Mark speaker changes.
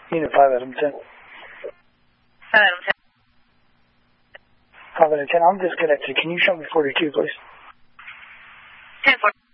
Speaker 1: Unit 5 Adam 10.
Speaker 2: 5 Adam 10.
Speaker 1: 5 Adam 10, I'm disconnected. Can you show me 42, please?
Speaker 2: 10-4.